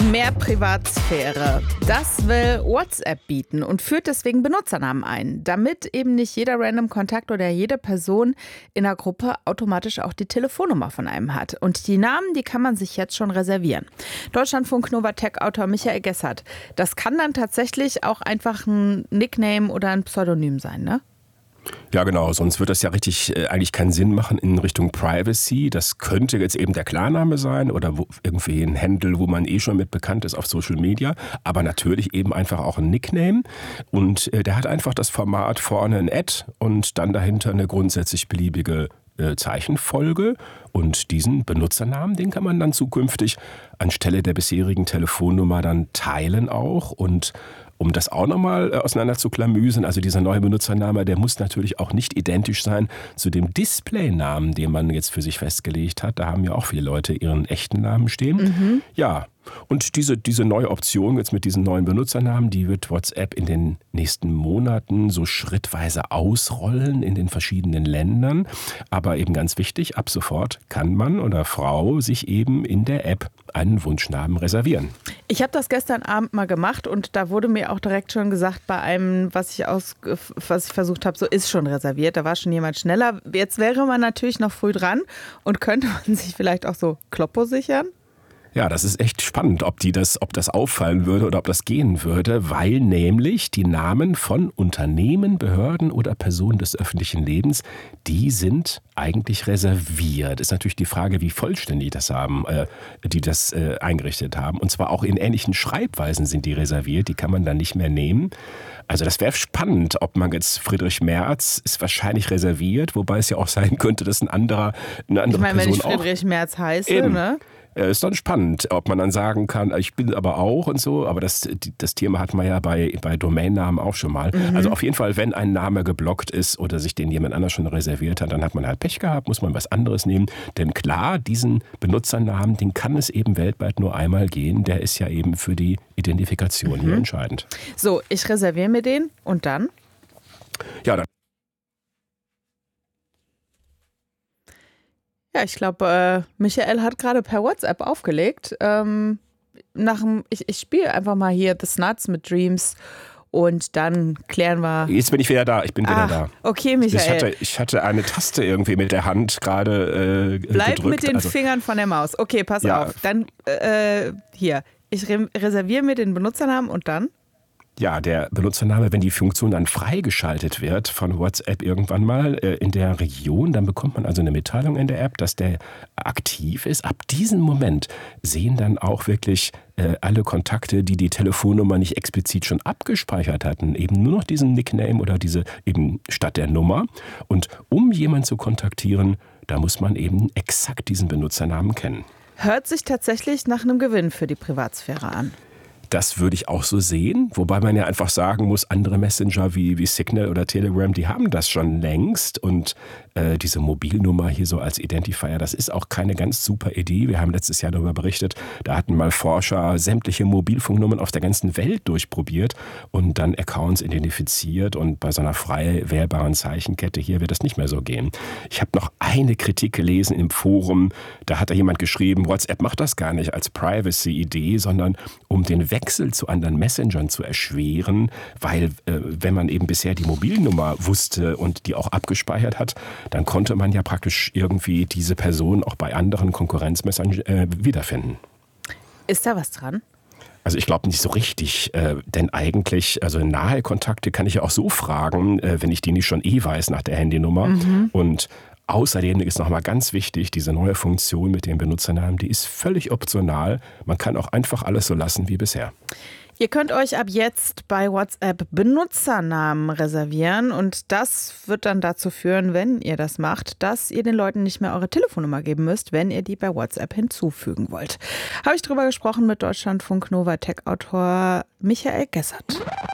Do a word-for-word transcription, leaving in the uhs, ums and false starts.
Mehr Privatsphäre. Das will WhatsApp bieten und führt deswegen Benutzernamen ein, damit eben nicht jeder random Kontakt oder jede Person in der Gruppe automatisch auch die Telefonnummer von einem hat. Und die Namen, die kann man sich jetzt schon reservieren. Deutschlandfunk Nova Tech-Autor Michael Gessert. Das kann dann tatsächlich auch einfach ein Nickname oder ein Pseudonym sein, ne? Ja, genau. Sonst wird das ja richtig äh, eigentlich keinen Sinn machen in Richtung Privacy. Das könnte jetzt eben der Klarname sein oder wo, irgendwie ein Handle, wo man eh schon mit bekannt ist auf Social Media. Aber natürlich eben einfach auch ein Nickname. Und äh, der hat einfach das Format vorne ein Ad und dann dahinter eine grundsätzlich beliebige äh, Zeichenfolge. Und diesen Benutzernamen, den kann man dann zukünftig anstelle der bisherigen Telefonnummer dann teilen auch. Und um das auch nochmal auseinander zu klamüsen, also dieser neue Benutzername, der muss natürlich auch nicht identisch sein zu dem Displaynamen, den man jetzt für sich festgelegt hat. Da haben ja auch viele Leute ihren echten Namen stehen. Mhm. Ja, und diese, diese neue Option jetzt mit diesen neuen Benutzernamen, die wird WhatsApp in den nächsten Monaten so schrittweise ausrollen in den verschiedenen Ländern. Aber eben ganz wichtig, ab sofort kann Mann oder Frau sich eben in der App einen Wunschnamen reservieren. Ich habe das gestern Abend mal gemacht und da wurde mir auch direkt schon gesagt, bei einem, was ich, aus, was ich versucht habe, so ist schon reserviert. Da war schon jemand schneller. Jetzt wäre man natürlich noch früh dran und könnte man sich vielleicht auch so Kloppo sichern. Ja, das ist echt spannend, ob die das, ob das auffallen würde oder ob das gehen würde, weil nämlich die Namen von Unternehmen, Behörden oder Personen des öffentlichen Lebens, die sind eigentlich reserviert. Ist natürlich die Frage, wie vollständig das haben, äh, die das äh, eingerichtet haben. Und zwar auch in ähnlichen Schreibweisen sind die reserviert, die kann man dann nicht mehr nehmen. Also das wäre spannend, ob man jetzt Friedrich Merz ist wahrscheinlich reserviert, wobei es ja auch sein könnte, dass ein anderer, eine andere ich meine, Person wenn ich Friedrich auch, Merz heiße, eben. ne? Ist dann spannend, ob man dann sagen kann, ich bin aber auch und so. Aber das, das Thema hat man ja bei, bei Domainnamen auch schon mal. Mhm. Also auf jeden Fall, wenn ein Name geblockt ist oder sich den jemand anders schon reserviert hat, dann hat man halt Pech gehabt, muss man was anderes nehmen. Denn klar, diesen Benutzernamen, den kann es eben weltweit nur einmal gehen. Der ist ja eben für die Identifikation mhm. hier entscheidend. So, ich reserviere mir den und dann? Ja, dann. Ja, ich glaube, äh, Michael hat gerade per WhatsApp aufgelegt. Ähm, nach dem, ich ich spiele einfach mal hier The Snuts mit Dreams und dann klären wir. Jetzt bin ich wieder da, ich bin wieder Ach, da. Okay, Michael. Ich hatte, ich hatte eine Taste irgendwie mit der Hand gerade äh, Bleib gedrückt. mit den also, Fingern von der Maus. Okay, pass ja. auf. Dann äh, hier, ich re- reserviere mir den Benutzernamen und dann? Ja, der Benutzername, wenn die Funktion dann freigeschaltet wird von WhatsApp irgendwann mal äh, in der Region, dann bekommt man also eine Mitteilung in der App, dass der aktiv ist. Ab diesem Moment sehen dann auch wirklich äh, alle Kontakte, die die Telefonnummer nicht explizit schon abgespeichert hatten, eben nur noch diesen Nickname oder diese eben statt der Nummer. Und um jemanden zu kontaktieren, da muss man eben exakt diesen Benutzernamen kennen. Hört sich tatsächlich nach einem Gewinn für die Privatsphäre an. Das würde ich auch so sehen, wobei man ja einfach sagen muss, andere Messenger wie, wie Signal oder Telegram, die haben das schon längst und äh, diese Mobilnummer hier so als Identifier, das ist auch keine ganz super Idee. Wir haben letztes Jahr darüber berichtet, da hatten mal Forscher sämtliche Mobilfunknummern auf der ganzen Welt durchprobiert und dann Accounts identifiziert und bei so einer frei wählbaren Zeichenkette hier wird das nicht mehr so gehen. Ich habe noch eine Kritik gelesen im Forum, da hat da jemand geschrieben, WhatsApp macht das gar nicht als Privacy-Idee, sondern um den Wechsel zu anderen Messengern zu erschweren, weil äh, wenn man eben bisher die Mobilnummer wusste und die auch abgespeichert hat, dann konnte man ja praktisch irgendwie diese Person auch bei anderen Konkurrenzmessengern äh, wiederfinden. Ist da was dran? Also ich glaube nicht so richtig, äh, denn eigentlich, also nahe Kontakte kann ich ja auch so fragen, äh, wenn ich die nicht schon eh weiß nach der Handynummer. Mhm. Und außerdem ist nochmal ganz wichtig, diese neue Funktion mit dem Benutzernamen, die ist völlig optional. Man kann auch einfach alles so lassen wie bisher. Ihr könnt euch ab jetzt bei WhatsApp Benutzernamen reservieren und das wird dann dazu führen, wenn ihr das macht, dass ihr den Leuten nicht mehr eure Telefonnummer geben müsst, wenn ihr die bei WhatsApp hinzufügen wollt. Habe ich drüber gesprochen mit Deutschlandfunk Nova Tech-Autor Michael Gessert.